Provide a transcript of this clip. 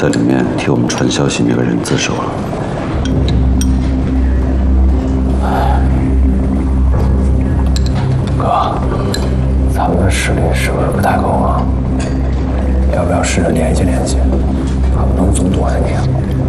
在里面替我们传消息那个人自首了。 哥，咱们的实力是不是不太够啊？要不要试着联系联系？看能总躲下你？